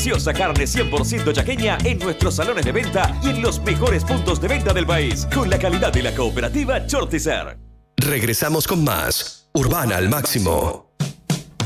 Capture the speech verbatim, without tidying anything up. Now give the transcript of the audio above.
deliciosa carne cien por ciento chaqueña en nuestros salones de venta y en los mejores puntos de venta del país, con la calidad de la cooperativa Chortizer. Regresamos con más Urbana al Máximo.